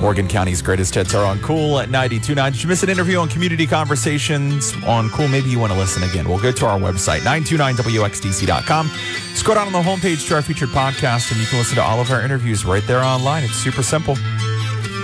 Morgan County's greatest hits are on Cool at 92.9. Did you miss an interview on Community Conversations on Cool? Maybe you want to listen again. Well, go to our website, 929wxdc.com. Scroll down on the homepage to our featured podcast, and you can listen to all of our interviews right there online. It's super simple.